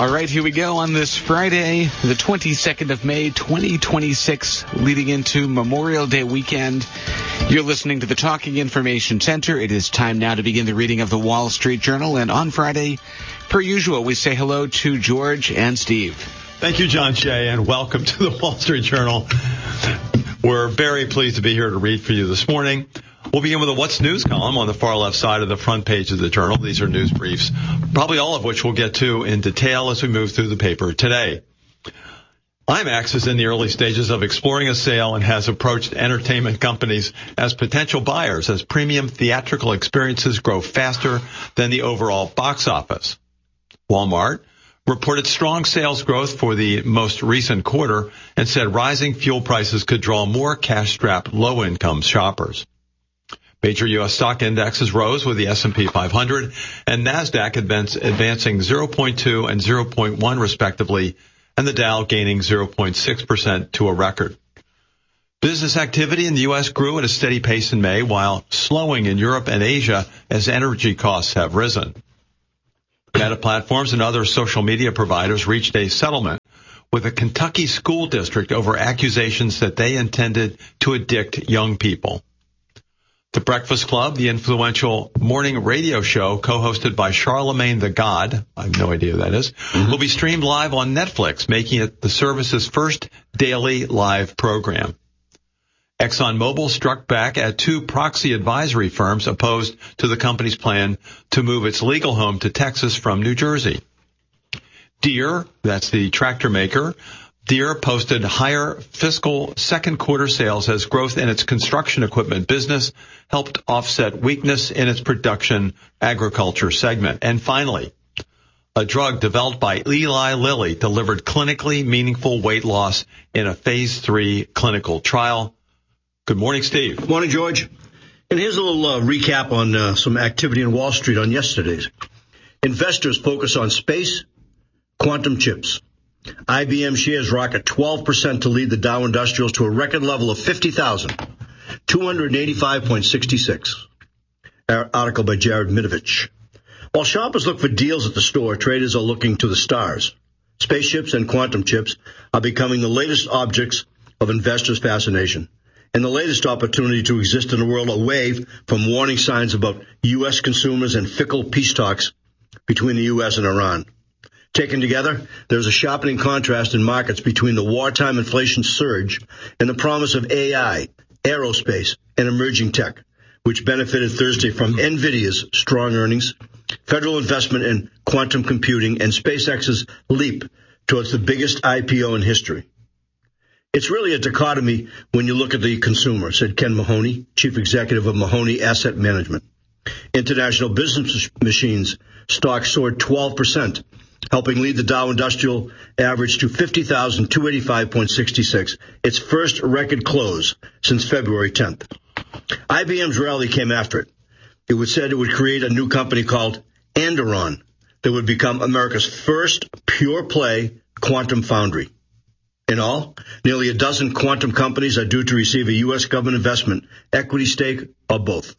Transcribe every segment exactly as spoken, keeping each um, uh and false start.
All right, here we go on this Friday, the twenty-second of May, twenty twenty-six, leading into Memorial Day weekend. You're listening to the Talking Information Center. It is time now to begin the reading of the Wall Street Journal. And on Friday, per usual, we say hello to George and Steve. Thank you, John Shea, and welcome to the Wall Street Journal. We're very pleased to be here to read for you this morning. We'll begin with a What's News column on the far left side of the front page of the Journal. These are news briefs, probably all of which we'll get to in detail as we move through the paper today. IMAX is in the early stages of exploring a sale and has approached entertainment companies as potential buyers as premium theatrical experiences grow faster than the overall box office. Walmart reported strong sales growth for the most recent quarter and said rising fuel prices could draw more cash-strapped low-income shoppers. Major U S stock indexes rose with the S and P five hundred and NASDAQ advance, advancing zero point two and zero point one respectively, and the Dow gaining zero point six percent to a record. Business activity in the U S grew at a steady pace in May, while slowing in Europe and Asia as energy costs have risen. Meta Platforms and other social media providers reached a settlement with a Kentucky school district over accusations that they intended to addict young people. The Breakfast Club, the influential morning radio show co-hosted by Charlemagne the God, I have no idea who that is, mm-hmm. will be streamed live on Netflix, making it the service's first daily live program. ExxonMobil struck back at two proxy advisory firms opposed to the company's plan to move its legal home to Texas from New Jersey. Deere, that's the tractor maker, Deere posted higher fiscal second quarter sales as growth in its construction equipment business helped offset weakness in its production agriculture segment. And finally, a drug developed by Eli Lilly delivered clinically meaningful weight loss in a phase three clinical trial. Good morning, Steve. Good morning, George. And here's a little uh, recap on uh, some activity in Wall Street on yesterday's. Investors focus on space, quantum chips. I B M shares rocket twelve percent to lead the Dow Industrials to a record level of fifty thousand two hundred eighty-five point six six. Article by Jared Mitovich. While shoppers look for deals at the store, traders are looking to the stars. Spaceships and quantum chips are becoming the latest objects of investors' fascination, and the latest opportunity to exist in a world away from warning signs about U S consumers and fickle peace talks between the U S and Iran. Taken together, there's a sharpening contrast in markets between the wartime inflation surge and the promise of A I, aerospace, and emerging tech, which benefited Thursday from NVIDIA's strong earnings, federal investment in quantum computing, and SpaceX's leap towards the biggest I P O in history. It's really a dichotomy when you look at the consumer, said Ken Mahoney, chief executive of Mahoney Asset Management. International Business Machines stock soared twelve percent. Helping lead the Dow Industrial average to fifty thousand two hundred eighty-five point six six, its first record close since February tenth. I B M's rally came after it. It was said it would create a new company called Anduril that would become America's first pure-play quantum foundry. In all, nearly a dozen quantum companies are due to receive a U S government investment, equity stake, or both.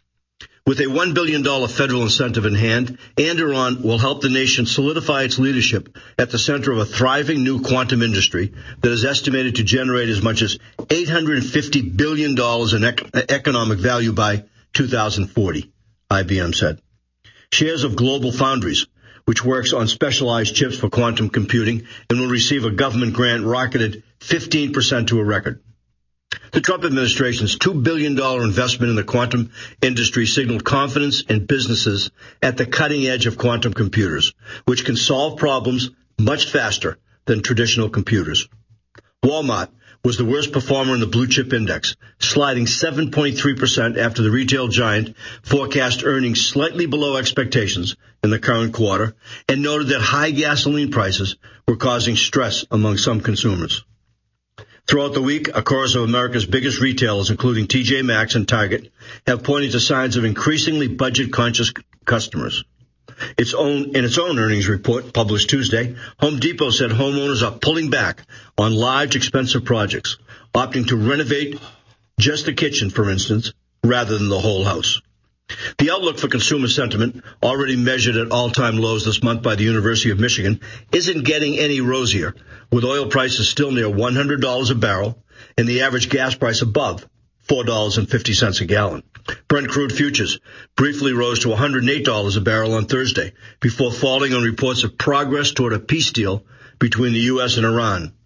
With a one billion dollars federal incentive in hand, Anduril will help the nation solidify its leadership at the center of a thriving new quantum industry that is estimated to generate as much as eight hundred fifty billion dollars in ec- economic value by two thousand forty, I B M said. Shares of Global Foundries, which works on specialized chips for quantum computing and will receive a government grant, rocketed fifteen percent to a record. The Trump administration's two billion dollars investment in the quantum industry signaled confidence in businesses at the cutting edge of quantum computers, which can solve problems much faster than traditional computers. Walmart was the worst performer in the blue chip index, sliding seven point three percent after the retail giant forecast earnings slightly below expectations in the current quarter and noted that high gasoline prices were causing stress among some consumers. Throughout the week, a chorus of America's biggest retailers, including T J Maxx and Target, have pointed to signs of increasingly budget-conscious customers. Its own, in its own earnings report published Tuesday, Home Depot said homeowners are pulling back on large, expensive projects, opting to renovate just the kitchen, for instance, rather than the whole house. The outlook for consumer sentiment, already measured at all-time lows this month by the University of Michigan, isn't getting any rosier, with oil prices still near one hundred dollars a barrel and the average gas price above four dollars and fifty cents a gallon. Brent crude futures briefly rose to one hundred eight dollars a barrel on Thursday before falling on reports of progress toward a peace deal between the U S and Iran.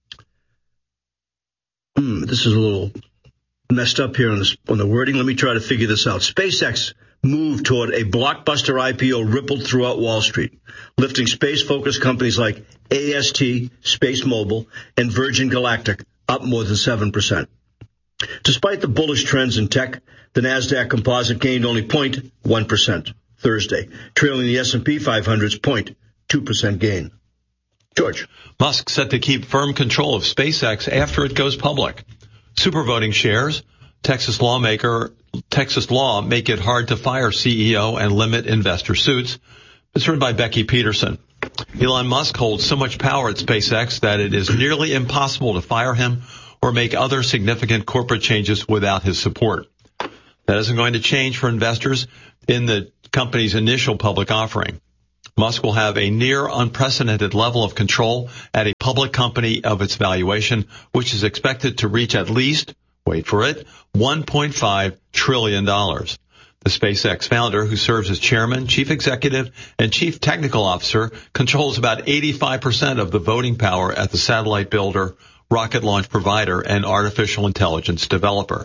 Hmm, this is a little messed up here on, this, on the wording. Let me try to figure this out. SpaceX move toward a blockbuster I P O rippled throughout Wall Street, lifting space-focused companies like A S T, Space Mobile, and Virgin Galactic up more than seven percent. Despite the bullish trends in tech, the NASDAQ composite gained only zero point one percent Thursday, trailing the S and P five hundred's zero point two percent gain. George. Musk set to keep firm control of SpaceX after it goes public. Supervoting shares, Texas lawmaker, Texas law make it hard to fire C E O and limit investor suits. It's written by Becky Peterson. Elon Musk holds so much power at SpaceX that it is nearly impossible to fire him or make other significant corporate changes without his support. That isn't going to change for investors in the company's initial public offering. Musk will have a near unprecedented level of control at a public company of its valuation, which is expected to reach at least, wait for it, one point five trillion dollars. The SpaceX founder, who serves as chairman, chief executive, and chief technical officer, controls about eighty-five percent of the voting power at the satellite builder, rocket launch provider, and artificial intelligence developer.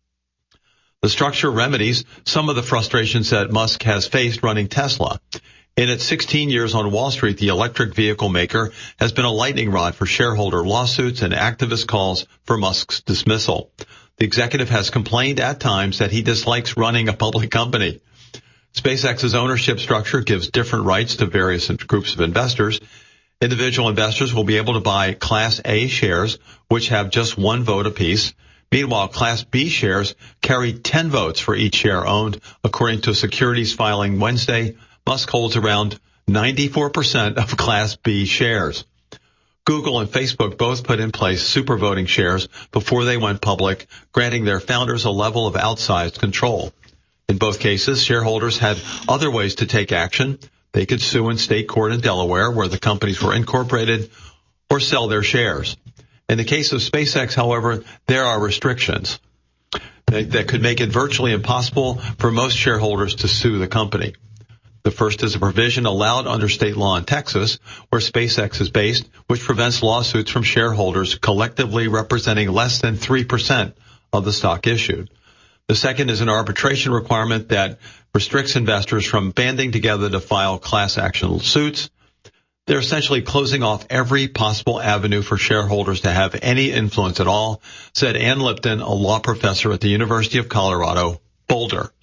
The structure remedies some of the frustrations that Musk has faced running Tesla. In its sixteen years on Wall Street, the electric vehicle maker has been a lightning rod for shareholder lawsuits and activist calls for Musk's dismissal. The executive has complained at times that he dislikes running a public company. SpaceX's ownership structure gives different rights to various groups of investors. Individual investors will be able to buy Class A shares, which have just one vote apiece. Meanwhile, Class B shares carry ten votes for each share owned. According to a securities filing Wednesday, Musk holds around ninety-four percent of Class B shares. Google and Facebook both put in place super voting shares before they went public, granting their founders a level of outsized control. In both cases, shareholders had other ways to take action. They could sue in state court in Delaware, where the companies were incorporated, or sell their shares. In the case of SpaceX, however, there are restrictions that, that could make it virtually impossible for most shareholders to sue the company. The first is a provision allowed under state law in Texas, where SpaceX is based, which prevents lawsuits from shareholders collectively representing less than three percent of the stock issued. The second is an arbitration requirement that restricts investors from banding together to file class action suits. They're essentially closing off every possible avenue for shareholders to have any influence at all, said Ann Lipton, a law professor at the University of Colorado, Boulder.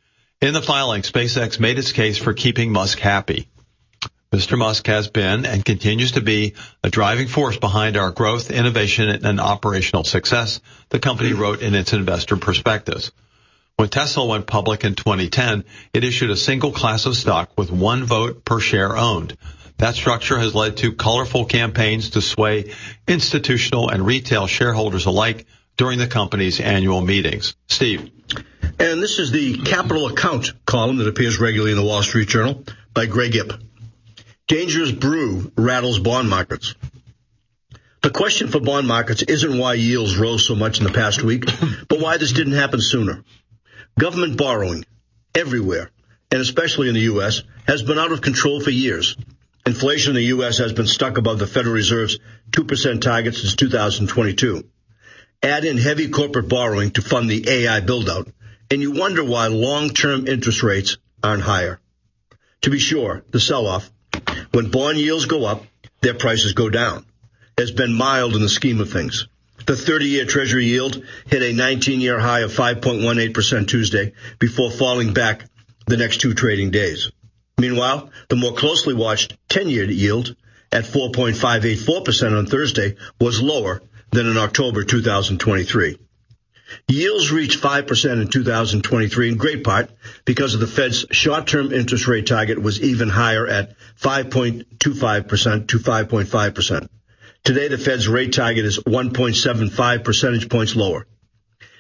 In the filing, SpaceX made its case for keeping Musk happy. Mister Musk has been and continues to be a driving force behind our growth, innovation, and operational success, the company wrote in its investor prospectus. When Tesla went public in twenty ten, it issued a single class of stock with one vote per share owned. That structure has led to colorful campaigns to sway institutional and retail shareholders alike during the company's annual meetings. Steve. And this is the capital account column that appears regularly in the Wall Street Journal by Greg Ip. Dangerous brew rattles bond markets. The question for bond markets isn't why yields rose so much in the past week, but why this didn't happen sooner. Government borrowing everywhere, and especially in the U S, has been out of control for years. Inflation in the U S has been stuck above the Federal Reserve's two percent target since two thousand twenty-two. Add in heavy corporate borrowing to fund the A I build-out, and you wonder why long-term interest rates aren't higher. To be sure, the sell-off, when bond yields go up, their prices go down, has been mild in the scheme of things. The thirty-year Treasury yield hit a nineteen-year high of five point one eight percent Tuesday before falling back the next two trading days. Meanwhile, the more closely watched ten-year yield at four point five eight four percent on Thursday was lower than in October two thousand twenty-three. Yields reached five percent in two thousand twenty-three in great part because of the Fed's short-term interest rate target was even higher at five point two five percent to five point five percent. Today, the Fed's rate target is one point seven five percentage points lower.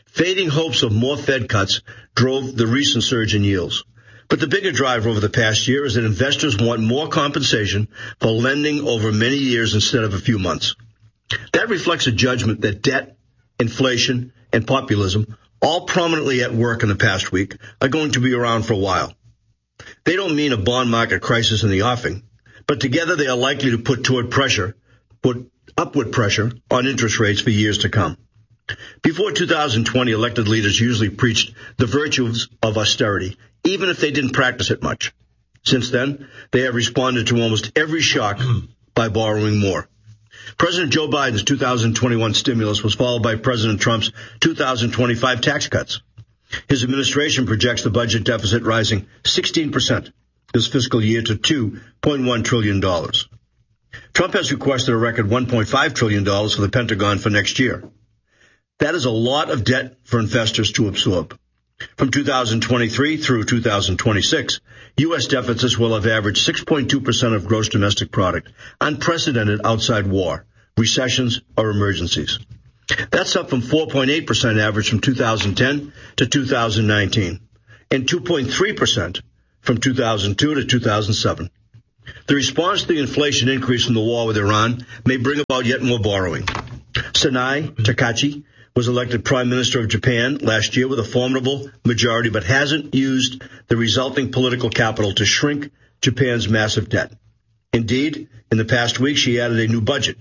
Fading hopes of more Fed cuts drove the recent surge in yields. But the bigger driver over the past year is that investors want more compensation for lending over many years instead of a few months. That reflects a judgment that debt, inflation, and populism, all prominently at work in the past week, are going to be around for a while. They don't mean a bond market crisis in the offing, but together they are likely to put toward pressure, put upward pressure on interest rates for years to come. Before two thousand twenty, elected leaders usually preached the virtues of austerity, even if they didn't practice it much. Since then, they have responded to almost every shock by borrowing more. President Joe Biden's two thousand twenty-one stimulus was followed by President Trump's two thousand twenty-five tax cuts. His administration projects the budget deficit rising sixteen percent this fiscal year to two point one trillion dollars. Trump has requested a record one point five trillion dollars for the Pentagon for next year. That is a lot of debt for investors to absorb. From two thousand twenty-three through two thousand twenty-six, U S deficits will have averaged six point two percent of gross domestic product, unprecedented outside war, recessions, or emergencies. That's up from four point eight percent average from two thousand ten to two thousand nineteen, and two point three percent from two thousand two to two thousand seven. The response to the inflation increase from the war with Iran may bring about yet more borrowing. Sanai Takachi was elected Prime Minister of Japan last year with a formidable majority, but hasn't used the resulting political capital to shrink Japan's massive debt. Indeed, in the past week, she added a new budget.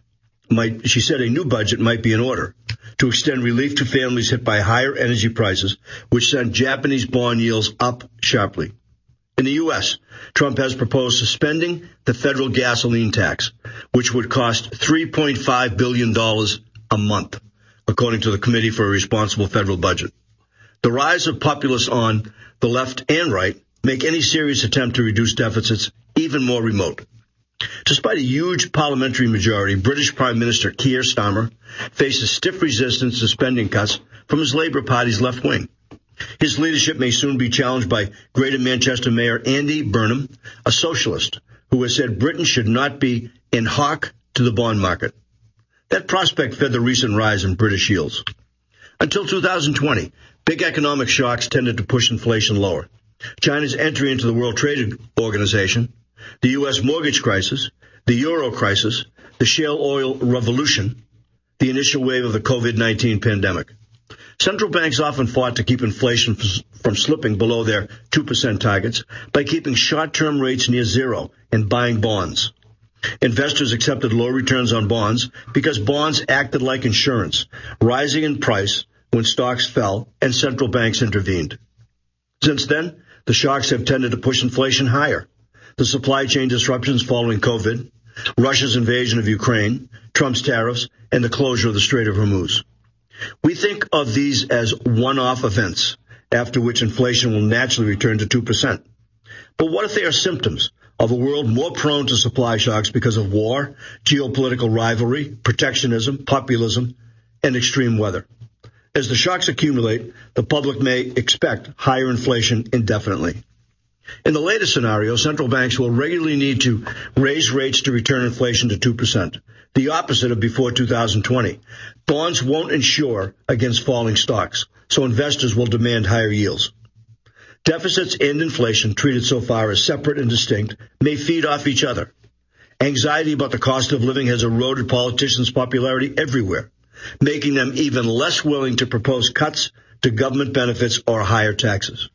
Might, she said a new budget might be in order to extend relief to families hit by higher energy prices, which sent Japanese bond yields up sharply. In the U S, Trump has proposed suspending the federal gasoline tax, which would cost three point five billion dollars a month, according to the Committee for a Responsible Federal Budget. The rise of populists on the left and right make any serious attempt to reduce deficits even more remote. Despite a huge parliamentary majority, British Prime Minister Keir Starmer faces stiff resistance to spending cuts from his Labour Party's left wing. His leadership may soon be challenged by Greater Manchester Mayor Andy Burnham, a socialist, who has said Britain should not be in hock to the bond market. That prospect fed the recent rise in British yields. Until two thousand twenty, big economic shocks tended to push inflation lower. China's entry into the World Trade Organization, the U S mortgage crisis, the euro crisis, the shale oil revolution, the initial wave of the COVID nineteen pandemic. Central banks often fought to keep inflation from slipping below their two percent targets by keeping short-term rates near zero and buying bonds. Investors accepted low returns on bonds because bonds acted like insurance, rising in price when stocks fell and central banks intervened. Since then, the shocks have tended to push inflation higher. The supply chain disruptions following COVID, Russia's invasion of Ukraine, Trump's tariffs, and the closure of the Strait of Hormuz. We think of these as one-off events, after which inflation will naturally return to two percent. But what if they are symptoms of a world more prone to supply shocks because of war, geopolitical rivalry, protectionism, populism, and extreme weather? As the shocks accumulate, the public may expect higher inflation indefinitely. In the latest scenario, central banks will regularly need to raise rates to return inflation to two percent, the opposite of before two thousand twenty. Bonds won't insure against falling stocks, so investors will demand higher yields. Deficits and inflation, treated so far as separate and distinct, may feed off each other. Anxiety about the cost of living has eroded politicians' popularity everywhere, making them even less willing to propose cuts to government benefits or higher taxes.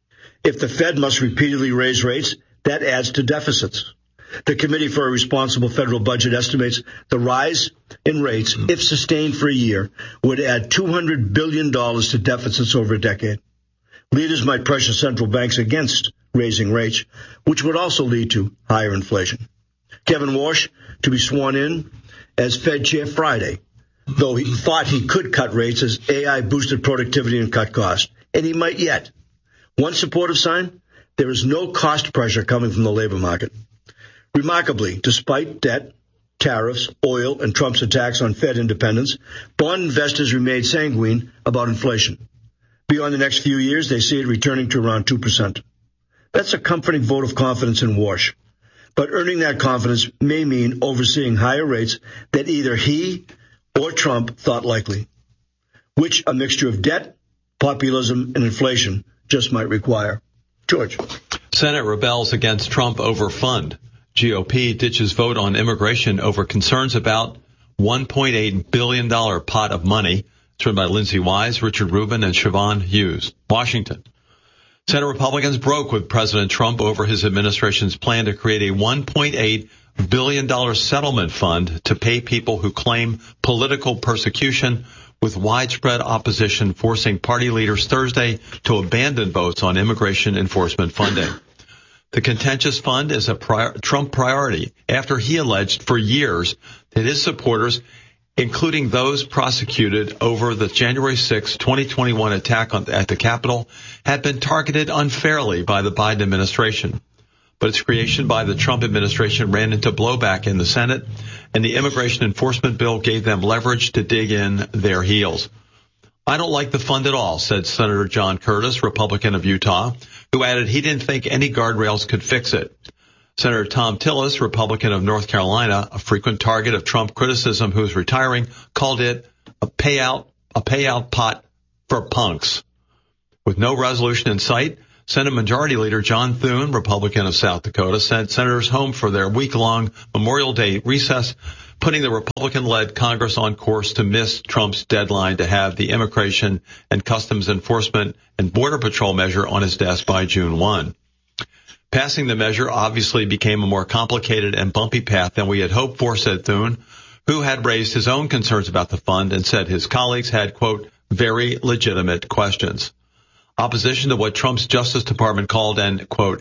If the Fed must repeatedly raise rates, that adds to deficits. The Committee for a Responsible Federal Budget estimates the rise in rates, if sustained for a year, would add two hundred billion dollars to deficits over a decade. Leaders might pressure central banks against raising rates, which would also lead to higher inflation. Kevin Warsh to be sworn in as Fed Chair Friday, though he thought he could cut rates as A I boosted productivity and cut costs, and he might yet. One supportive sign, there is no cost pressure coming from the labor market. Remarkably, despite debt, tariffs, oil, and Trump's attacks on Fed independence, bond investors remain sanguine about inflation. Beyond the next few years, they see it returning to around two percent. That's a comforting vote of confidence in Warsh. But earning that confidence may mean overseeing higher rates that either he or Trump thought likely. which a mixture of debt, populism, and inflation just might require. George. Senate rebels against Trump over fund. G O P ditches vote on immigration over concerns about one point eight billion dollars pot of money. It's written by Lindsay Wise, Richard Rubin, and Siobhan Hughes. Washington. Senate Republicans broke with President Trump over his administration's plan to create a one point eight billion dollars settlement fund to pay people who claim political persecution, with widespread opposition forcing party leaders Thursday to abandon votes on immigration enforcement funding. The contentious fund is a prior, Trump priority after he alleged for years that his supporters, including those prosecuted over the January sixth, twenty twenty-one attack on, at the Capitol, had been targeted unfairly by the Biden administration. But its creation by the Trump administration ran into blowback in the Senate, and the immigration enforcement bill gave them leverage to dig in their heels. I don't like the fund at all, said Senator John Curtis, Republican of Utah, who added he didn't think any guardrails could fix it. Senator Tom Tillis, Republican of North Carolina, a frequent target of Trump criticism who is retiring, called it a payout, a payout pot for punks. With no resolution in sight, Senate Majority Leader John Thune, Republican of South Dakota, sent senators home for their week-long Memorial Day recess, putting the Republican-led Congress on course to miss Trump's deadline to have the Immigration and Customs Enforcement and Border Patrol measure on his desk by June first. Passing the measure obviously became a more complicated and bumpy path than we had hoped for, said Thune, who had raised his own concerns about the fund and said his colleagues had, quote, very legitimate questions. Opposition to what Trump's Justice Department called an, quote,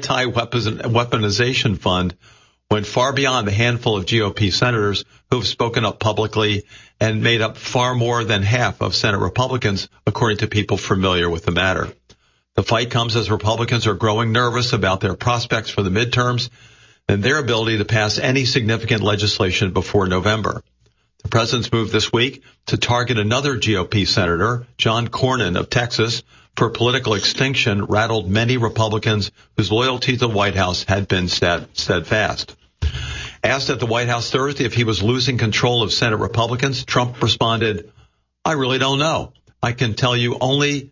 anti-weaponization fund went far beyond the handful of G O P senators who have spoken up publicly and made up far more than half of Senate Republicans, according to people familiar with the matter. The fight comes as Republicans are growing nervous about their prospects for the midterms and their ability to pass any significant legislation before November. The president's move this week to target another G O P senator, John Cornyn of Texas, for political extinction rattled many Republicans whose loyalty to the White House had been steadfast. Asked at the White House Thursday if he was losing control of Senate Republicans, Trump responded, I really don't know. I can tell you only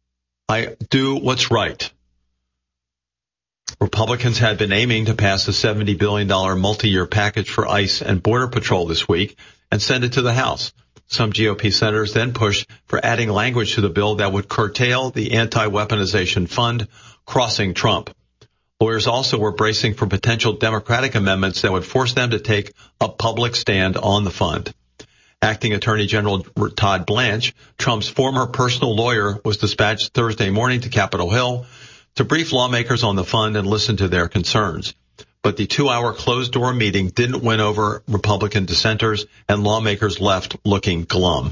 I do what's right. Republicans had been aiming to pass a seventy billion dollars multi-year package for ICE and Border Patrol this week and send it to the House. Some G O P senators then pushed for adding language to the bill that would curtail the anti-weaponization fund, crossing Trump. Lawyers also were bracing for potential Democratic amendments that would force them to take a public stand on the fund. Acting Attorney General Todd Blanche, Trump's former personal lawyer, was dispatched Thursday morning to Capitol Hill to brief lawmakers on the fund and listen to their concerns. But the two-hour closed-door meeting didn't win over Republican dissenters, and lawmakers left looking glum.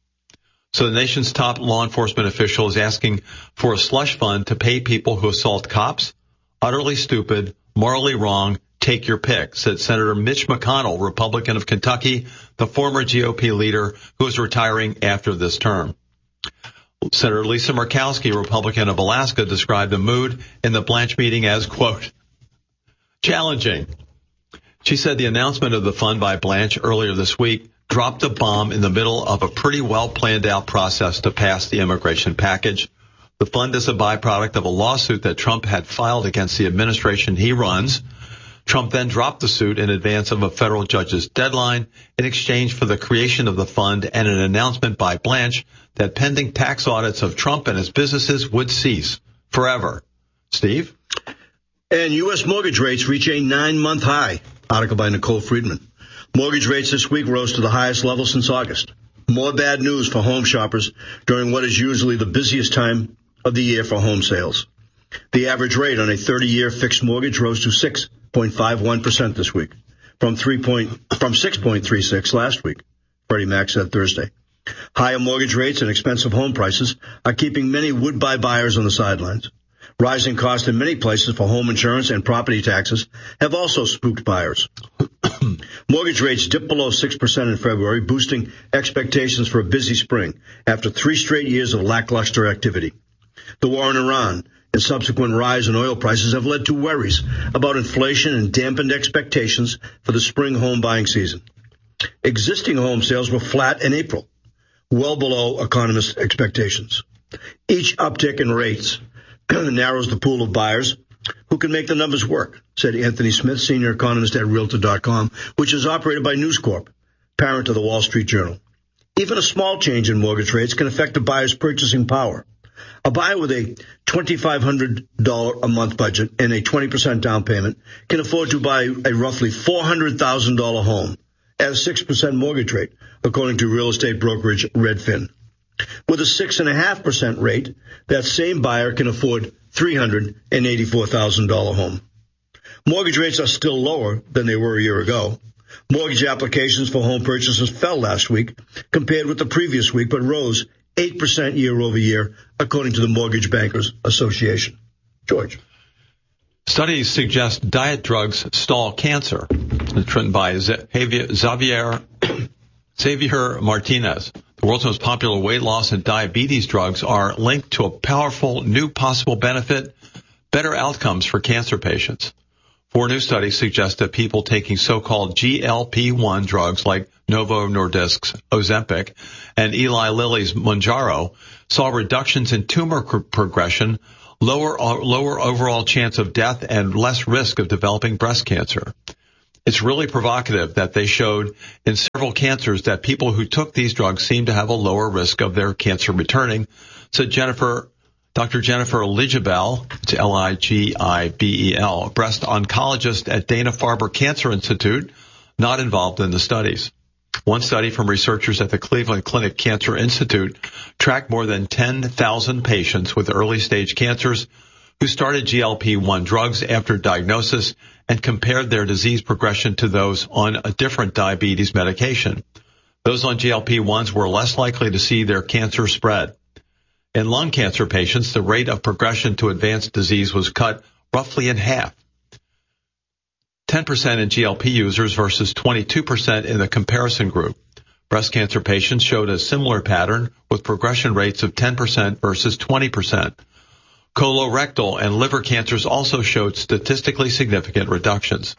So the nation's top law enforcement official is asking for a slush fund to pay people who assault cops. Utterly stupid, morally wrong, take your pick, said Senator Mitch McConnell, Republican of Kentucky, the former G O P leader who is retiring after this term. Senator Lisa Murkowski, Republican of Alaska, described the mood in the Blanche meeting as, quote, challenging. She said the announcement of the fund by Blanche earlier this week dropped a bomb in the middle of a pretty well planned out process to pass the immigration package. The fund is a byproduct of a lawsuit that Trump had filed against the administration he runs. Trump then dropped the suit in advance of a federal judge's deadline in exchange for the creation of the fund and an announcement by Blanche that pending tax audits of Trump and his businesses would cease forever. Steve? And U S mortgage rates reach a nine-month high. Article by Nicole Friedman. Mortgage rates this week rose to the highest level since August. More bad news for home shoppers during what is usually the busiest time of the year for home sales. The average rate on a thirty-year fixed mortgage rose to six point five one percent this week, from three point from six point three six last week, Freddie Mac said Thursday. Higher mortgage rates and expensive home prices are keeping many would-buy buyers on the sidelines. Rising costs in many places for home insurance and property taxes have also spooked buyers. Mortgage rates dipped below six percent in February, boosting expectations for a busy spring after three straight years of lackluster activity. The war in Iran and subsequent rise in oil prices have led to worries about inflation and dampened expectations for the spring home buying season. Existing home sales were flat in April, well below economists' expectations. Each uptick in rates narrows the pool of buyers who can make the numbers work, said Anthony Smith, senior economist at Realtor dot com, which is operated by News Corp, parent of the Wall Street Journal. Even a small change in mortgage rates can affect a buyer's purchasing power. A buyer with a twenty-five hundred dollars a month budget and a twenty percent down payment can afford to buy a roughly four hundred thousand dollars home at a six percent mortgage rate, according to real estate brokerage Redfin. With a six point five percent rate, that same buyer can afford three hundred eighty-four thousand dollars home. Mortgage rates are still lower than they were a year ago. Mortgage applications for home purchases fell last week compared with the previous week, but rose eight percent year over year, according to the Mortgage Bankers Association. George. Studies suggest diet drugs stall cancer. It's written by Xavier, Xavier Martinez. The world's most popular weight loss and diabetes drugs are linked to a powerful new possible benefit, better outcomes for cancer patients. Four new studies suggest that people taking so-called G L P one drugs like Novo Nordisk's Ozempic and Eli Lilly's Mounjaro saw reductions in tumor progression, lower lower overall chance of death, and less risk of developing breast cancer. It's really provocative that they showed in several cancers that people who took these drugs seem to have a lower risk of their cancer returning, said Jennifer, Doctor Jennifer Ligibel, it's L I G I B E L, breast oncologist at Dana-Farber Cancer Institute, not involved in the studies. One study from researchers at the Cleveland Clinic Cancer Institute tracked more than ten thousand patients with early-stage cancers who started G L P one drugs after diagnosis and compared their disease progression to those on a different diabetes medication. Those on G L P ones were less likely to see their cancer spread. In lung cancer patients, the rate of progression to advanced disease was cut roughly in half. ten percent in G L P users versus twenty-two percent in the comparison group. Breast cancer patients showed a similar pattern with progression rates of ten percent versus twenty percent. Colorectal and liver cancers also showed statistically significant reductions.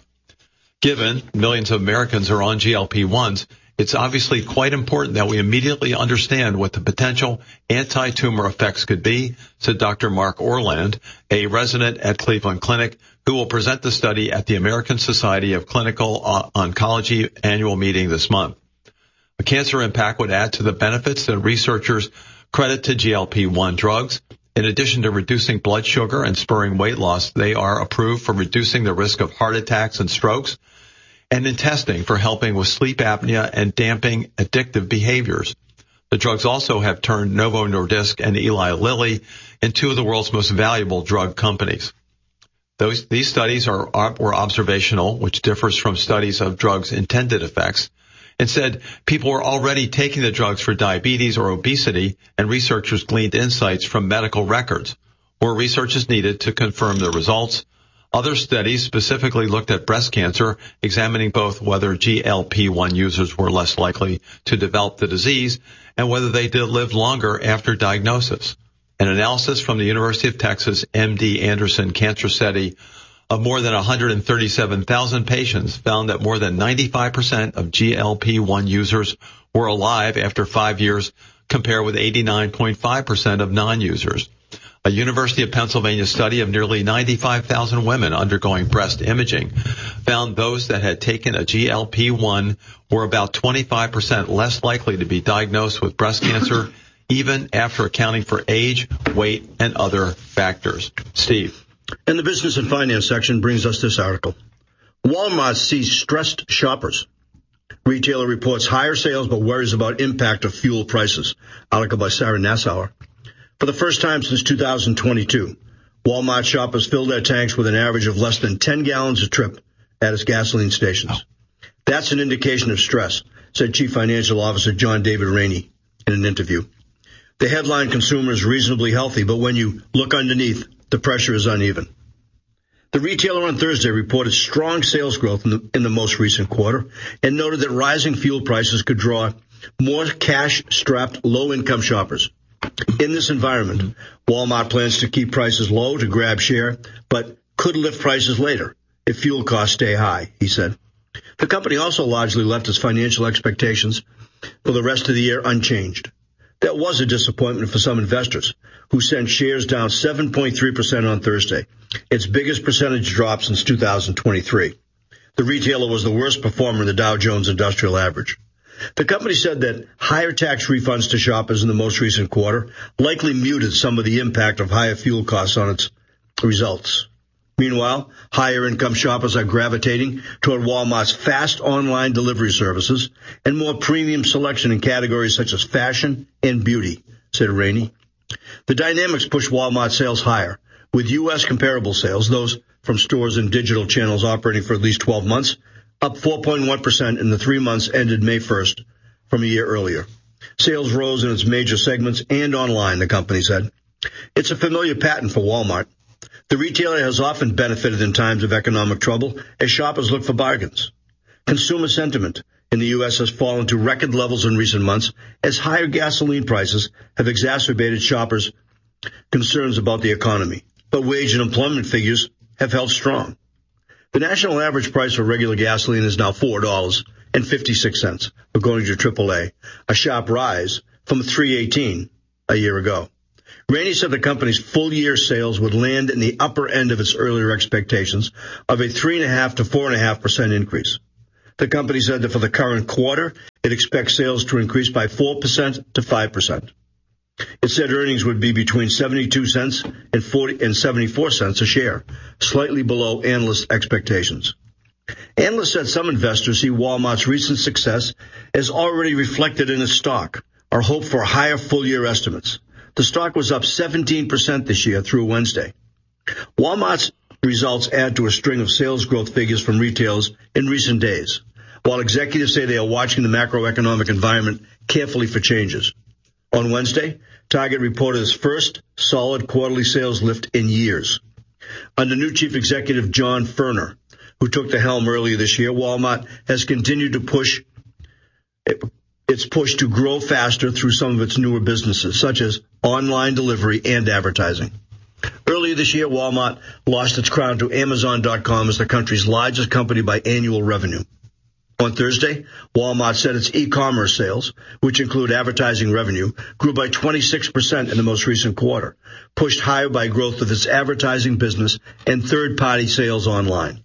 Given millions of Americans are on G L P ones, it's obviously quite important that we immediately understand what the potential anti-tumor effects could be, said Doctor Mark Orland, a resident at Cleveland Clinic, who will present the study at the American Society of Clinical Oncology annual meeting this month. A cancer impact would add to the benefits that researchers credit to G L P one drugs. In addition to reducing blood sugar and spurring weight loss, they are approved for reducing the risk of heart attacks and strokes, and in testing for helping with sleep apnea and damping addictive behaviors. The drugs also have turned Novo Nordisk and Eli Lilly into two of the world's most valuable drug companies. Those, these studies are, were observational, which differs from studies of drugs' intended effects. Instead, people were already taking the drugs for diabetes or obesity, and researchers gleaned insights from medical records. More research is needed to confirm the results. Other studies specifically looked at breast cancer, examining both whether G L P one users were less likely to develop the disease and whether they did live longer after diagnosis. An analysis from the University of Texas M D Anderson Cancer Study of more than one hundred thirty-seven thousand patients found that more than ninety-five percent of G L P one users were alive after five years, compared with eighty-nine point five percent of non-users. A University of Pennsylvania study of nearly ninety-five thousand women undergoing breast imaging found those that had taken a G L P one were about twenty-five percent less likely to be diagnosed with breast cancer, even after accounting for age, weight, and other factors. Steve. And the business and finance section brings us this article. Walmart sees stressed shoppers. Retailer reports higher sales but worries about impact of fuel prices. Article by Sarah Nassauer. For the first time since two thousand twenty-two, Walmart shoppers filled their tanks with an average of less than ten gallons a trip at its gasoline stations. That's an indication of stress, said Chief Financial Officer John David Rainey in an interview. The headline consumer is reasonably healthy, but when you look underneath, the pressure is uneven. The retailer on Thursday reported strong sales growth in the, in the most recent quarter and noted that rising fuel prices could draw more cash-strapped low-income shoppers. In this environment, Walmart plans to keep prices low to grab share, but could lift prices later if fuel costs stay high, he said. The company also largely left its financial expectations for the rest of the year unchanged. That was a disappointment for some investors, who sent shares down seven point three percent on Thursday, its biggest percentage drop since two thousand twenty-three. The retailer was the worst performer in the Dow Jones Industrial Average. The company said that higher tax refunds to shoppers in the most recent quarter likely muted some of the impact of higher fuel costs on its results. Meanwhile, higher income shoppers are gravitating toward Walmart's fast online delivery services and more premium selection in categories such as fashion and beauty, said Rainey. The dynamics push Walmart sales higher, with U S comparable sales, those from stores and digital channels operating for at least twelve months, up four point one percent in the three months ended May first from a year earlier. Sales rose in its major segments and online, the company said. It's a familiar pattern for Walmart. The retailer has often benefited in times of economic trouble as shoppers look for bargains. Consumer sentiment in the U S has fallen to record levels in recent months as higher gasoline prices have exacerbated shoppers' concerns about the economy. But wage and employment figures have held strong. The national average price for regular gasoline is now four dollars and fifty-six cents, according to triple A, a sharp rise from three dollars and eighteen cents a year ago. Rainey said the company's full-year sales would land in the upper end of its earlier expectations of a three point five to four point five percent increase. The company said that for the current quarter, it expects sales to increase by four percent to five percent. It said earnings would be between seventy-two cents and forty and seventy-four cents a share, slightly below analyst expectations. Analysts said some investors see Walmart's recent success as already reflected in its stock, or hope for higher full-year estimates. The stock was up seventeen percent this year through Wednesday. Walmart's results add to a string of sales growth figures from retailers in recent days, while executives say they are watching the macroeconomic environment carefully for changes. On Wednesday, Target reported its first solid quarterly sales lift in years. Under new chief executive John Furner, who took the helm earlier this year, Walmart has continued to push its push to grow faster through some of its newer businesses, such as online delivery and advertising. Earlier this year, Walmart lost its crown to Amazon dot com as the country's largest company by annual revenue. On Thursday, Walmart said its e-commerce sales, which include advertising revenue, grew by twenty-six percent in the most recent quarter, pushed higher by growth of its advertising business and third-party sales online.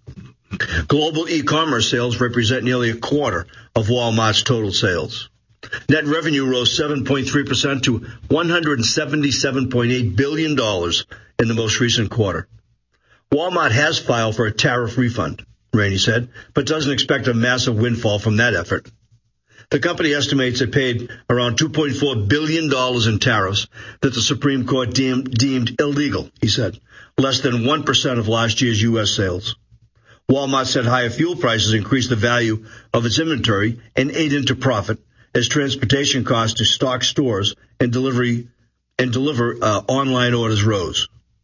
Global e-commerce sales represent nearly a quarter of Walmart's total sales. Net revenue rose seven point three percent to one hundred seventy-seven point eight billion dollars in the most recent quarter. Walmart has filed for a tariff refund, Rainey said, but doesn't expect a massive windfall from that effort. The company estimates it paid around two point four billion dollars in tariffs that the Supreme Court deemed, deemed illegal, he said, less than one percent of last year's U S sales. Walmart said higher fuel prices increased the value of its inventory and ate into profit as transportation costs to stock stores and delivery and deliver uh, online orders rose.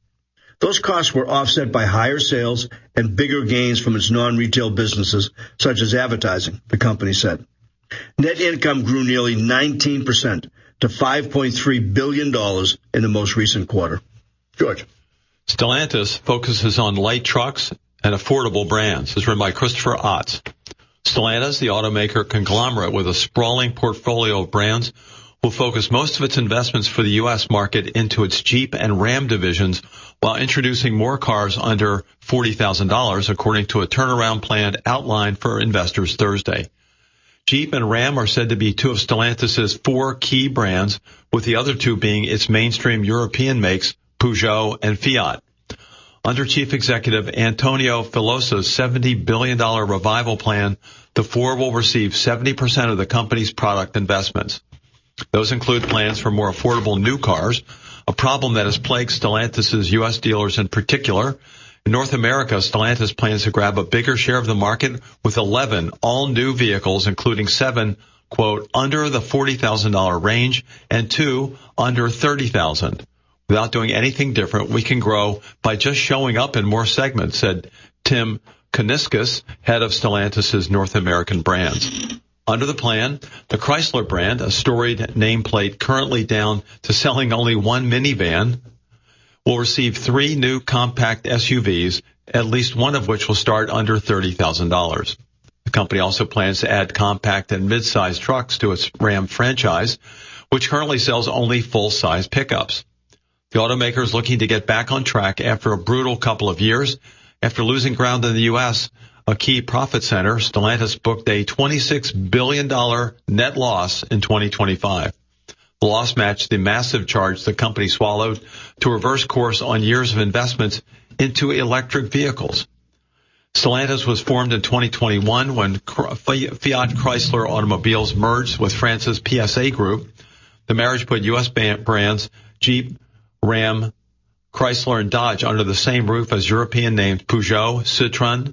Those costs were offset by higher sales and bigger gains from its non-retail businesses, such as advertising, the company said. Net income grew nearly nineteen percent to five point three billion dollars in the most recent quarter. George. Stellantis focuses on light trucks and affordable brands. This is written by Christopher Otts. Stellantis, the automaker conglomerate with a sprawling portfolio of brands, will focus most of its investments for the U S market into its Jeep and Ram divisions while introducing more cars under forty thousand dollars, according to a turnaround plan outlined for investors Thursday. Jeep and Ram are said to be two of Stellantis' four key brands, with the other two being its mainstream European makes, Peugeot and Fiat. Under Chief Executive Antonio Filosa's seventy billion dollars revival plan, the four will receive seventy percent of the company's product investments. Those include plans for more affordable new cars, a problem that has plagued Stellantis' U S dealers in particular. In North America, Stellantis plans to grab a bigger share of the market with eleven all-new vehicles, including seven, quote, under the forty thousand dollars range and two under thirty thousand dollars. Without doing anything different, we can grow by just showing up in more segments, said Tim Kuniskis, head of Stellantis' North American brands. Under the plan, the Chrysler brand, a storied nameplate currently down to selling only one minivan, will receive three new compact S U Vs, at least one of which will start under thirty thousand dollars. The company also plans to add compact and mid-sized trucks to its Ram franchise, which currently sells only full-size pickups. The automaker is looking to get back on track after a brutal couple of years. After losing ground in the U S, a key profit center, Stellantis booked a twenty-six billion dollars net loss in twenty twenty-five. The loss matched the massive charge the company swallowed to reverse course on years of investments into electric vehicles. Stellantis was formed in twenty twenty-one when Fiat Chrysler Automobiles merged with France's P S A Group. The marriage put U S brands Jeep, Ram, Chrysler, and Dodge under the same roof as European names Peugeot, Citroën,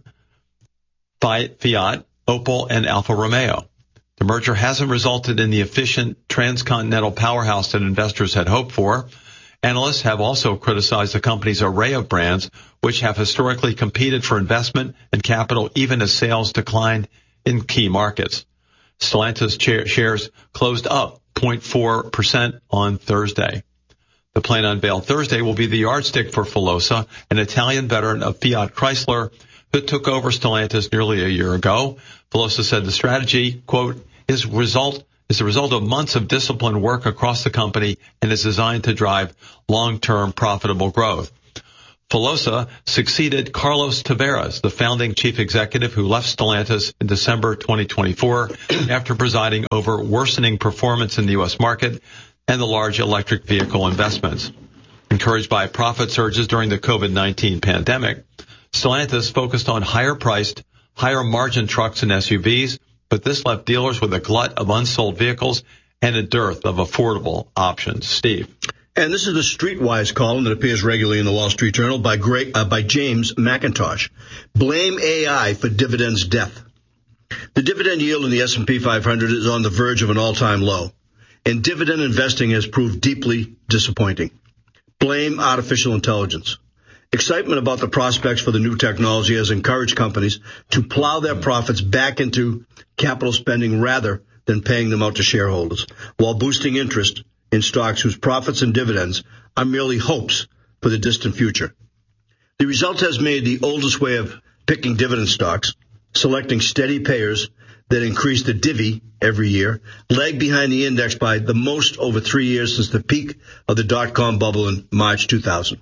Fiat, Opel, and Alfa Romeo. The merger hasn't resulted in the efficient transcontinental powerhouse that investors had hoped for. Analysts have also criticized the company's array of brands, which have historically competed for investment and capital even as sales declined in key markets. Stellantis shares closed up zero point four percent on Thursday. The plan unveiled Thursday will be the yardstick for Filosa, an Italian veteran of Fiat Chrysler who took over Stellantis nearly a year ago. Filosa said the strategy, quote, is result is the result of months of disciplined work across the company and is designed to drive long-term profitable growth. Filosa succeeded Carlos Tavares, the founding chief executive who left Stellantis in December twenty twenty-four after presiding over worsening performance in the U S market and the large electric vehicle investments. Encouraged by profit surges during the COVID nineteen pandemic, Stellantis focused on higher-priced, higher-margin trucks and S U Vs, but this left dealers with a glut of unsold vehicles and a dearth of affordable options. Steve. And this is the Streetwise column that appears regularly in the Wall Street Journal by, Greg, uh, by James McIntosh. Blame A I for dividends death. The dividend yield in the S and P five hundred is on the verge of an all-time low, and dividend investing has proved deeply disappointing. Blame artificial intelligence. Excitement about the prospects for the new technology has encouraged companies to plow their profits back into capital spending rather than paying them out to shareholders, while boosting interest in stocks whose profits and dividends are merely hopes for the distant future. The result has made the oldest way of picking dividend stocks, selecting steady payers that increase the divvy every year, lag behind the index by the most over three years since the peak of the dot-com bubble in March two thousand.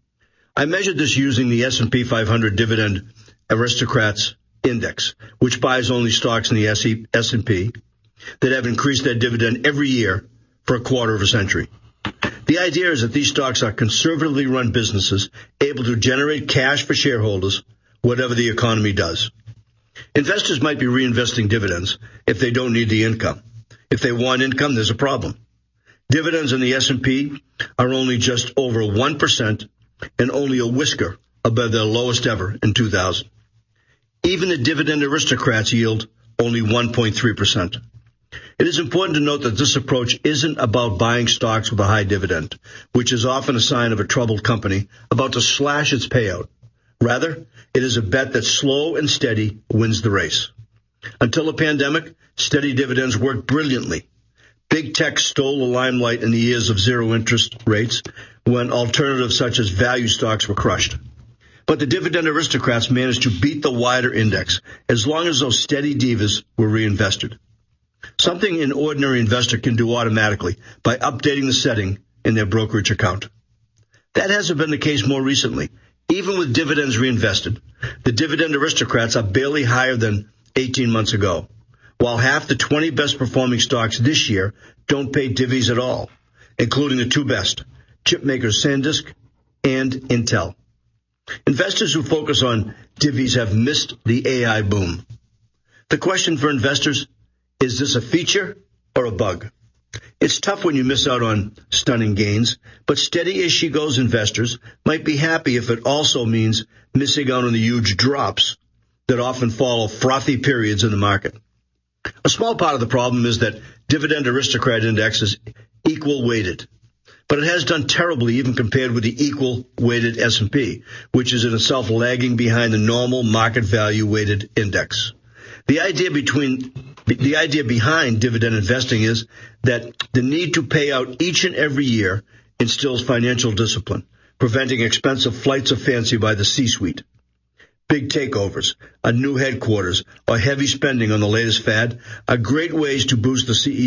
I measured this using the S and P five hundred Dividend Aristocrats Index, which buys only stocks in the S and P that have increased their dividend every year for a quarter of a century. The idea is that these stocks are conservatively run businesses able to generate cash for shareholders, whatever the economy does. Investors might be reinvesting dividends if they don't need the income. If they want income, there's a problem. Dividends in the S and P are only just over one percent and only a whisker above their lowest ever in two thousand. Even the dividend aristocrats yield only one point three percent. It is important to note that this approach isn't about buying stocks with a high dividend, which is often a sign of a troubled company about to slash its payout. Rather, it is a bet that slow and steady wins the race. Until the pandemic, steady dividends worked brilliantly. Big tech stole the limelight in the years of zero interest rates when alternatives such as value stocks were crushed. But the dividend aristocrats managed to beat the wider index as long as those steady divas were reinvested. Something an ordinary investor can do automatically by updating the setting in their brokerage account. That hasn't been the case more recently. Even with dividends reinvested, the dividend aristocrats are barely higher than eighteen months ago, while half the twenty best performing stocks this year don't pay divvies at all, including the two best, chip makers SanDisk and Intel. Investors who focus on divvies have missed the A I boom. The question for investors, is this a feature or a bug? It's tough when you miss out on stunning gains, but steady as she goes investors might be happy if it also means missing out on the huge drops that often follow frothy periods in the market. A small part of the problem is that Dividend Aristocrat Index is equal weighted, but it has done terribly even compared with the equal weighted S and P, which is in itself lagging behind the normal market value weighted index. The idea between the idea behind dividend investing is that the need to pay out each and every year instills financial discipline, preventing expensive flights of fancy by the C-suite. Big takeovers, a new headquarters, or heavy spending on the latest fad are great ways to boost the C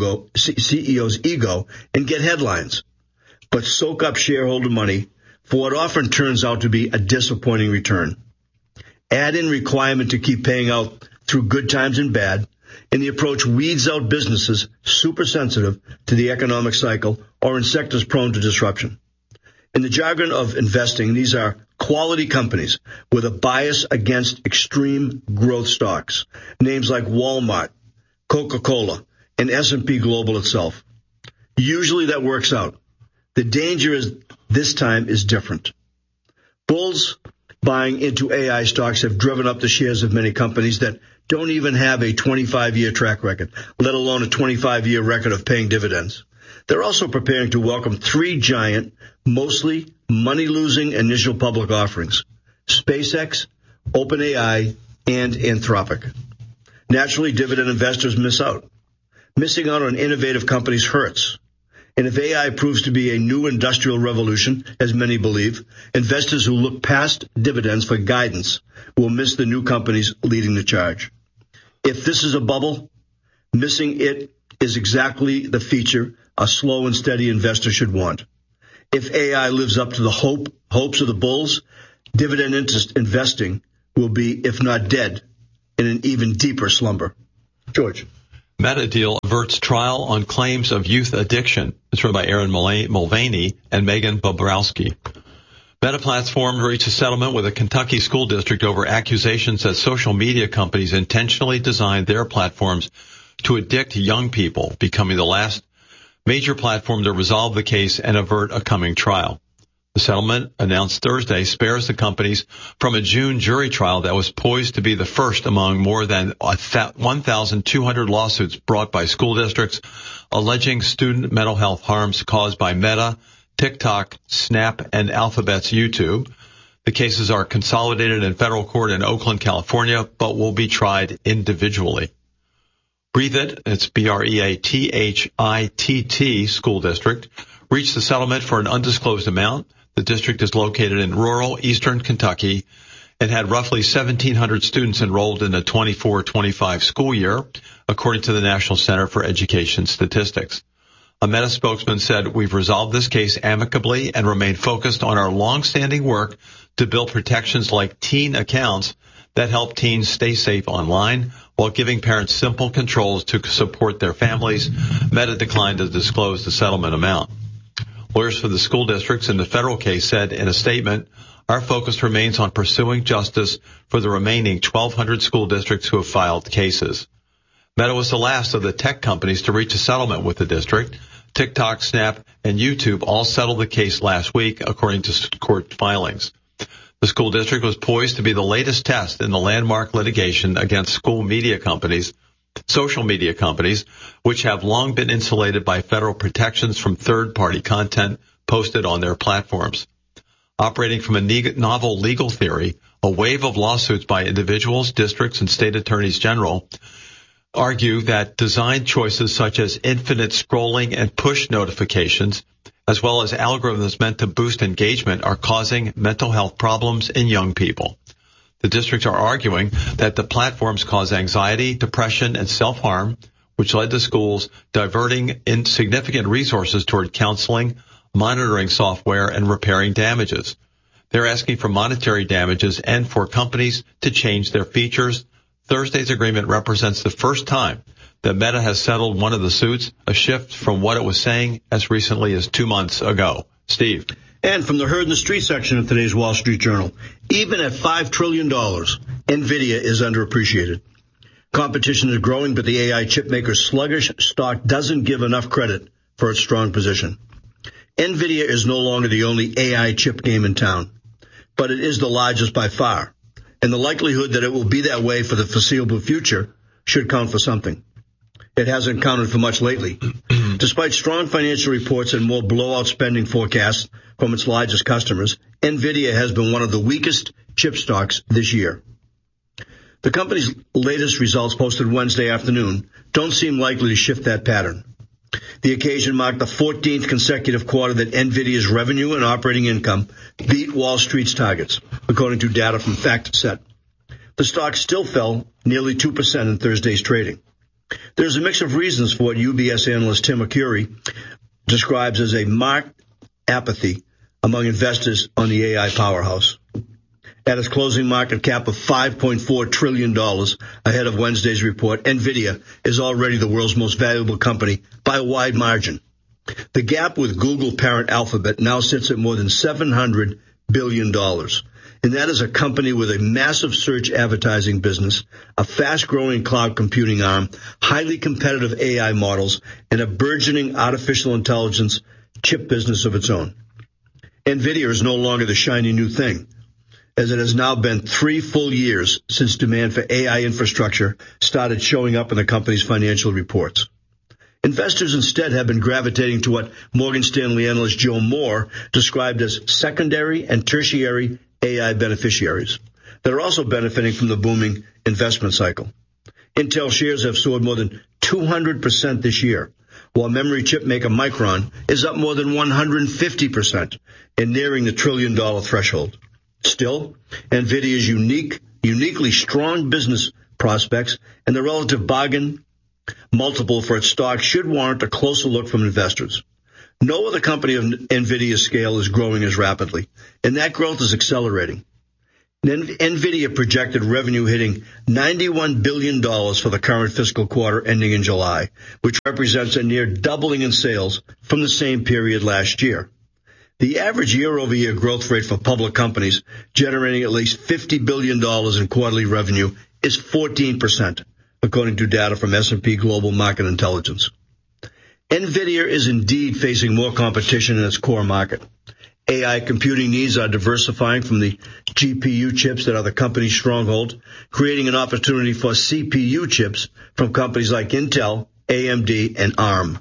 E O's ego and get headlines, but soak up shareholder money for what often turns out to be a disappointing return. Add in requirement to keep paying out through good times and bad, and the approach weeds out businesses super sensitive to the economic cycle or in sectors prone to disruption. In the jargon of investing, these are quality companies with a bias against extreme growth stocks, names like Walmart, Coca-Cola, and S and P Global itself. Usually that works out. The danger is this time is different. Bulls buying into A I stocks have driven up the shares of many companies that don't even have a twenty-five year track record, let alone a twenty-five year record of paying dividends. They're also preparing to welcome three giant, mostly money-losing initial public offerings: SpaceX, OpenAI, and Anthropic. Naturally, dividend investors miss out. Missing out on innovative companies hurts. And if A I proves to be a new industrial revolution, as many believe, investors who look past dividends for guidance will miss the new companies leading the charge. If this is a bubble, missing it is exactly the feature a slow and steady investor should want. If A I lives up to the hope hopes of the bulls, dividend interest investing will be, if not dead, in an even deeper slumber. George. Meta deal averts trial on claims of youth addiction. It's written by Aaron Mulvaney and Megan Bobrowski. Meta Platforms reached a settlement with a Kentucky school district over accusations that social media companies intentionally designed their platforms to addict young people, becoming the last major platform to resolve the case and avert a coming trial. The settlement, announced Thursday, spares the companies from a June jury trial that was poised to be the first among more than one thousand two hundred lawsuits brought by school districts alleging student mental health harms caused by Meta, TikTok, Snap, and Alphabet's YouTube. The cases are consolidated in federal court in Oakland, California, but will be tried individually. Breathe It, it's B R E A T H I T T school district, reached the settlement for an undisclosed amount. The district is located in rural eastern Kentucky and had roughly seventeen hundred students enrolled in the twenty-four twenty-five school year, according to the National Center for Education Statistics. A Meta spokesman said, "We've resolved this case amicably and remain focused on our long-standing work to build protections like teen accounts that help teens stay safe online while giving parents simple controls to support their families." Meta declined to disclose the settlement amount. Lawyers for the school districts in the federal case said in a statement, "Our focus remains on pursuing justice for the remaining twelve hundred school districts who have filed cases." Meta was the last of the tech companies to reach a settlement with the district. TikTok, Snap, and YouTube all settled the case last week, according to court filings. The school district was poised to be the latest test in the landmark litigation against school media companies, social media companies, which have long been insulated by federal protections from third-party content posted on their platforms. Operating from a novel legal theory, a wave of lawsuits by individuals, districts, and state attorneys general argue that design choices such as infinite scrolling and push notifications, as well as algorithms meant to boost engagement, are causing mental health problems in young people. The districts are arguing that the platforms cause anxiety, depression, and self-harm, which led to schools diverting insignificant resources toward counseling, monitoring software, and repairing damages. They're asking for monetary damages and for companies to change their features. Thursday's agreement represents the first time that Meta has settled one of the suits, a shift from what it was saying as recently as two months ago. Steve. And from the Heard in the Street section of today's Wall Street Journal, even at five trillion dollars, NVIDIA is underappreciated. Competition is growing, but the A I chipmaker's sluggish stock doesn't give enough credit for its strong position. NVIDIA is no longer the only A I chip game in town, but it is the largest by far, and the likelihood that it will be that way for the foreseeable future should count for something. It hasn't counted for much lately. Despite strong financial reports and more blowout spending forecasts from its largest customers, NVIDIA has been one of the weakest chip stocks this year. The company's latest results posted Wednesday afternoon don't seem likely to shift that pattern. The occasion marked the fourteenth consecutive quarter that NVIDIA's revenue and operating income beat Wall Street's targets, according to data from FactSet. The stock still fell nearly two percent in Thursday's trading. There's a mix of reasons for what U B S analyst Tim Arcuri describes as a marked apathy among investors on the A I powerhouse. At its closing market cap of five point four trillion dollars ahead of Wednesday's report, NVIDIA is already the world's most valuable company by a wide margin. The gap with Google parent Alphabet now sits at more than seven hundred billion dollars. And that is a company with a massive search advertising business, a fast-growing cloud computing arm, highly competitive A I models, and a burgeoning artificial intelligence chip business of its own. NVIDIA is no longer the shiny new thing, as it has now been three full years since demand for A I infrastructure started showing up in the company's financial reports. Investors instead have been gravitating to what Morgan Stanley analyst Joe Moore described as secondary and tertiary A I beneficiaries that are also benefiting from the booming investment cycle. Intel shares have soared more than two hundred percent this year, while memory chip maker Micron is up more than one hundred fifty percent and nearing the trillion-dollar threshold. Still, NVIDIA's unique, uniquely strong business prospects and the relative bargain multiple for its stock should warrant a closer look from investors. No other company of NVIDIA's scale is growing as rapidly, and that growth is accelerating. NVIDIA projected revenue hitting ninety-one billion dollars for the current fiscal quarter ending in July, which represents a near doubling in sales from the same period last year. The average year-over-year growth rate for public companies generating at least fifty billion dollars in quarterly revenue is fourteen percent, according to data from S and P Global Market Intelligence. NVIDIA is indeed facing more competition in its core market. A I computing needs are diversifying from the G P U chips that are the company's stronghold, creating an opportunity for C P U chips from companies like Intel, A M D, and ARM.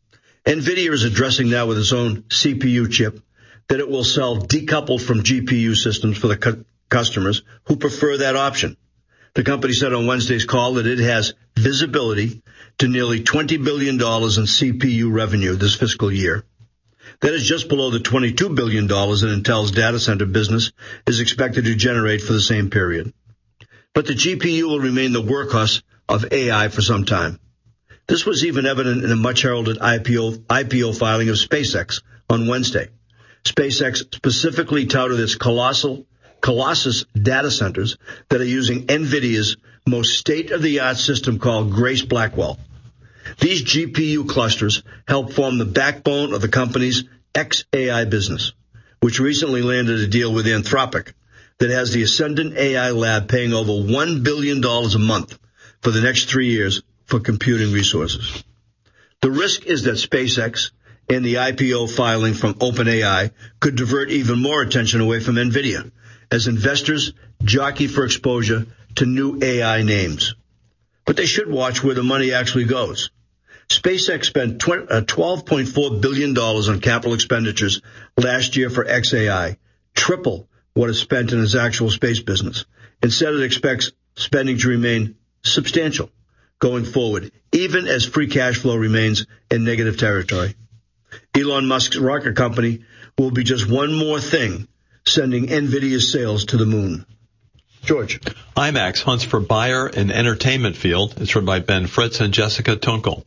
NVIDIA is addressing that with its own C P U chip that it will sell decoupled from G P U systems for the cu- customers who prefer that option. The company said on Wednesday's call that it has visibility to nearly twenty billion dollars in C P U revenue this fiscal year. That is just below the twenty-two billion dollars that Intel's data center business is expected to generate for the same period. But the G P U will remain the workhorse of A I for some time. This was even evident in a much-heralded I P O, I P O filing of SpaceX on Wednesday. SpaceX specifically touted its colossal Colossus data centers that are using NVIDIA's most state-of-the-art system called Grace Blackwell. These G P U clusters help form the backbone of the company's X A I business, which recently landed a deal with Anthropic that has the Ascendant A I lab paying over one billion dollars a month for the next three years for computing resources. The risk is that SpaceX and the I P O filing from OpenAI could divert even more attention away from NVIDIA as investors jockey for exposure to new A I names. But they should watch where the money actually goes. SpaceX spent twelve point four billion dollars on capital expenditures last year for X A I, triple what it spent in its actual space business, and said it expects spending to remain substantial going forward, even as free cash flow remains in negative territory. Elon Musk's rocket company will be just one more thing sending NVIDIA's sales to the moon. George. IMAX hunts for buyer in entertainment field. It's written by Ben Fritz and Jessica Tunkel.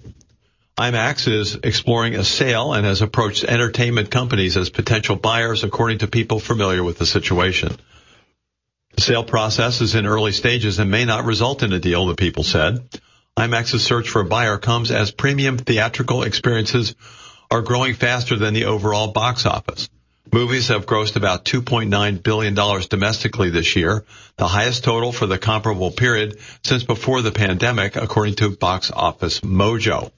IMAX is exploring a sale and has approached entertainment companies as potential buyers, according to people familiar with the situation. The sale process is in early stages and may not result in a deal, the people said. IMAX's search for a buyer comes as premium theatrical experiences are growing faster than the overall box office. Movies have grossed about two point nine billion dollars domestically this year, the highest total for the comparable period since before the pandemic, according to Box Office Mojo.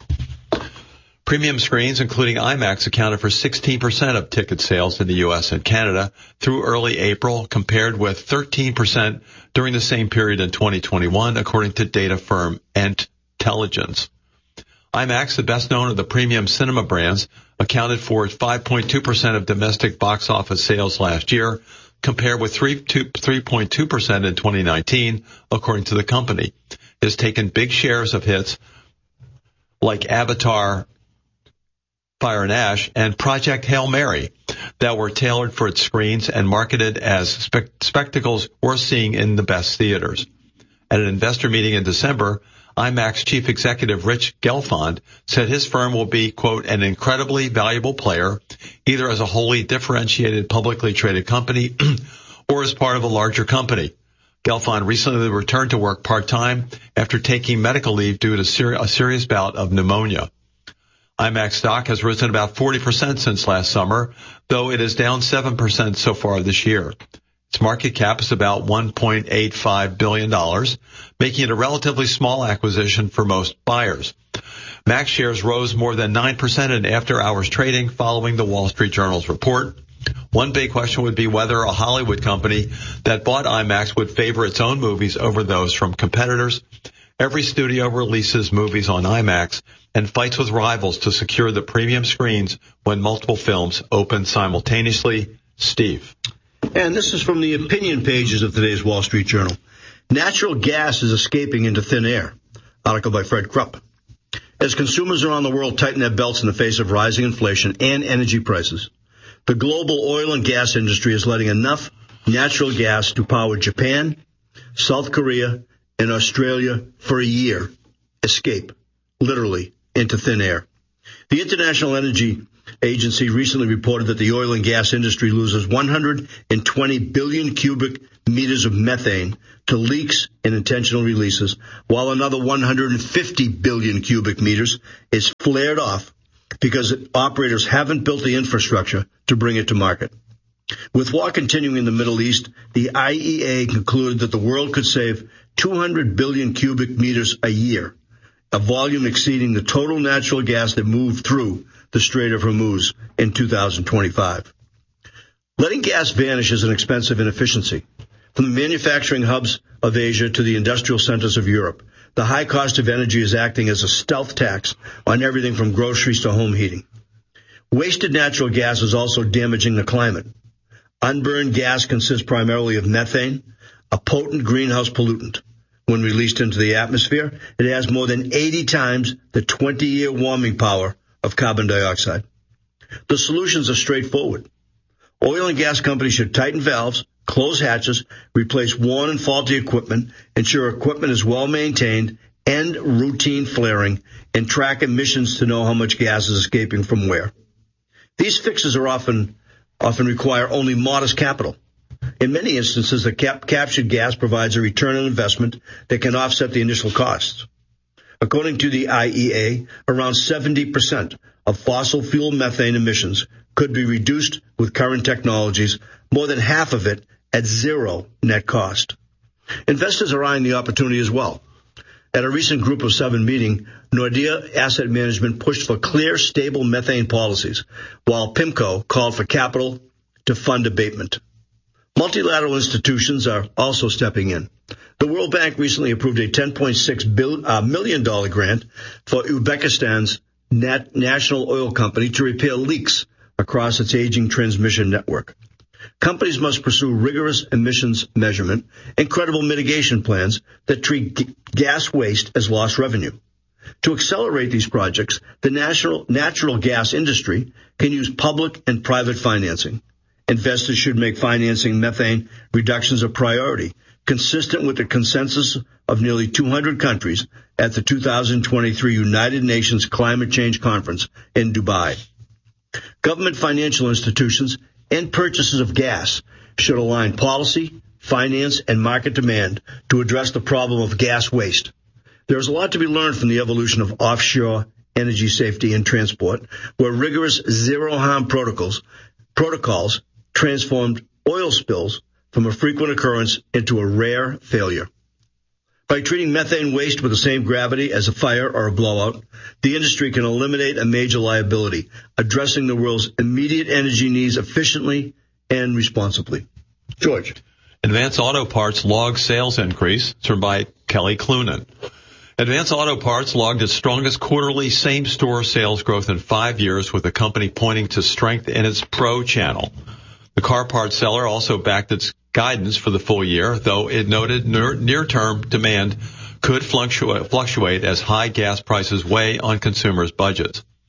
Premium screens, including IMAX, accounted for sixteen percent of ticket sales in the U S and Canada through early April, compared with thirteen percent during the same period in twenty twenty-one, according to data firm Intelligence. IMAX, the best known of the premium cinema brands, accounted for five point two percent of domestic box office sales last year, compared with three point two percent in twenty nineteen, according to the company. It has taken big shares of hits like Avatar, Fire and Ash, and Project Hail Mary that were tailored for its screens and marketed as spe- spectacles worth seeing in the best theaters. At an investor meeting in December, IMAX chief executive Rich Gelfond said his firm will be, quote, an incredibly valuable player, either as a wholly differentiated publicly traded company or as part of a larger company. Gelfond recently returned to work part-time after taking medical leave due to ser- a serious bout of pneumonia. IMAX stock has risen about forty percent since last summer, though it is down seven percent so far this year. Its market cap is about one point eight five billion dollars, making it a relatively small acquisition for most buyers. Max shares rose more than nine percent in after-hours trading following the Wall Street Journal's report. One big question would be whether a Hollywood company that bought IMAX would favor its own movies over those from competitors. Every studio releases movies on IMAX and fights with rivals to secure the premium screens when multiple films open simultaneously. Steve. And this is from the opinion pages of today's Wall Street Journal. Natural gas is escaping into thin air. Article by Fred Krupp. As consumers around the world tighten their belts in the face of rising inflation and energy prices, the global oil and gas industry is letting enough natural gas to power Japan, South Korea, and Australia for a year escape, literally, into thin air. The International Energy Agency recently reported that the oil and gas industry loses one hundred twenty billion cubic meters of methane to leaks and intentional releases, while another one hundred fifty billion cubic meters is flared off because operators haven't built the infrastructure to bring it to market. With war continuing in the Middle East, the I E A concluded that the world could save two hundred billion cubic meters a year, a volume exceeding the total natural gas that moved through the Strait of Hormuz in two thousand twenty-five. Letting gas vanish is an expensive inefficiency. From the manufacturing hubs of Asia to the industrial centers of Europe, the high cost of energy is acting as a stealth tax on everything from groceries to home heating. Wasted natural gas is also damaging the climate. Unburned gas consists primarily of methane, a potent greenhouse pollutant. When released into the atmosphere, it has more than eighty times the twenty-year warming power of carbon dioxide. The solutions are straightforward. Oil and gas companies should tighten valves, close hatches, replace worn and faulty equipment, ensure equipment is well maintained, end routine flaring, and track emissions to know how much gas is escaping from where. These fixes are often often require only modest capital. In many instances, the cap- captured gas provides a return on investment that can offset the initial costs. According to the I E A, around seventy percent of fossil fuel methane emissions could be reduced with current technologies, more than half of it at zero net cost. Investors are eyeing the opportunity as well. At a recent Group of Seven meeting, Nordea Asset Management pushed for clear, stable methane policies, while PIMCO called for capital to fund abatement. Multilateral institutions are also stepping in. The World Bank recently approved a ten point six million dollars grant for Uzbekistan's nat- national oil company to repair leaks across its aging transmission network. Companies must pursue rigorous emissions measurement and credible mitigation plans that treat g- gas waste as lost revenue. To accelerate these projects, the national natural gas industry can use public and private financing. Investors should make financing methane reductions a priority, consistent with the consensus of nearly two hundred countries at the two thousand twenty-three United Nations Climate Change Conference in Dubai. Government financial institutions and purchases of gas should align policy, finance, and market demand to address the problem of gas waste. There is a lot to be learned from the evolution of offshore energy safety and transport, where rigorous zero-harm protocols, protocols transformed oil spills from a frequent occurrence into a rare failure. By treating methane waste with the same gravity as a fire or a blowout, the industry can eliminate a major liability, addressing the world's immediate energy needs efficiently and responsibly. George. Advance Auto Parts logged sales increase, served by Kelly Clunan. Advance Auto Parts logged its strongest quarterly same-store sales growth in five years, with the company pointing to strength in its pro channel. The car parts seller also backed its guidance for the full year, though it noted near-term demand could fluctuate, fluctuate as high gas prices weigh on consumers' budgets. The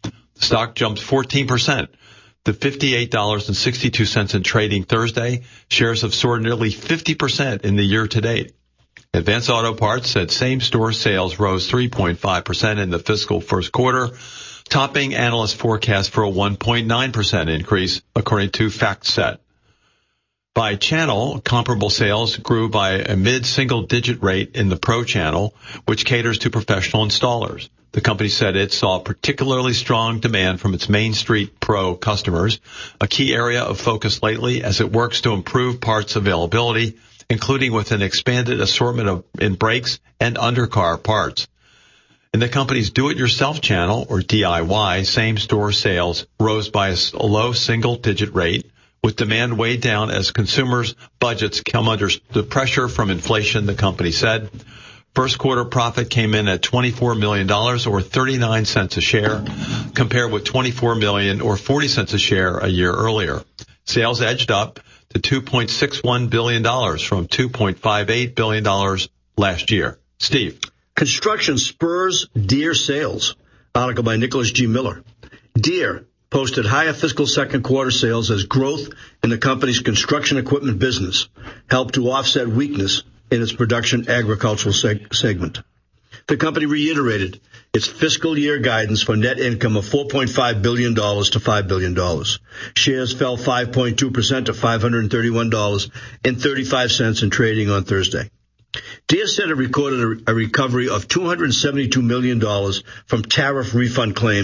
stock jumped fourteen percent to fifty-eight dollars and sixty-two cents in trading Thursday. Shares have soared nearly fifty percent in the year to date. Advance Auto Parts said same-store sales rose three point five percent in the fiscal first quarter, topping analyst forecast for a one point nine percent increase, according to FactSet. By channel, comparable sales grew by a mid-single-digit rate in the pro channel, which caters to professional installers. The company said it saw particularly strong demand from its Main Street Pro customers, a key area of focus lately as it works to improve parts availability, including with an expanded assortment of in brakes and undercar parts. In the company's do-it-yourself channel, or D I Y, same-store sales rose by a low single-digit rate, with demand weighed down as consumers' budgets come under the pressure from inflation, the company said. First quarter profit came in at twenty-four million dollars or thirty-nine cents a share, compared with twenty-four million dollars or forty cents a share a year earlier. Sales edged up to two point six one billion dollars from two point five eight billion dollars last year. Steve. Construction spurs Deere sales. Article by Nicholas G. Miller. Deere posted higher fiscal second quarter sales as growth in the company's construction equipment business helped to offset weakness in its production agricultural seg- segment. The company reiterated its fiscal year guidance for net income of four point five billion dollars to five billion dollars. Shares fell five point two percent to five hundred thirty-one dollars and thirty-five cents in trading on Thursday. Deere said it recorded a, a recovery of two hundred seventy-two million dollars from tariff refund claims